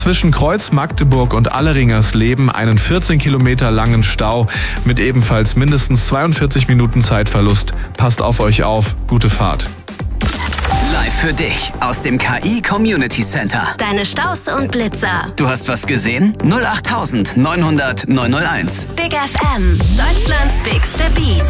Zwischen Kreuz, Magdeburg und Alleringersleben einen 14 Kilometer langen Stau mit ebenfalls mindestens 42 Minuten Zeitverlust. Passt auf euch auf. Gute Fahrt. Live für dich aus dem KI Community Center. Deine Staus und Blitzer. Du hast was gesehen? 08900 901. Big FM, Deutschlands bigste Beats.